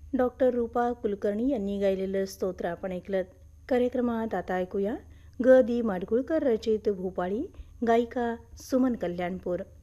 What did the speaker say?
Doctor रूपा कुलकर्णी यांनी गायलेलं स्तोत्र आपण ऐकलं. कार्यक्रमात आता ऐकूया ग दी माडगुळकर रचित भूपाळी, गायिका सुमन कल्याणपूर.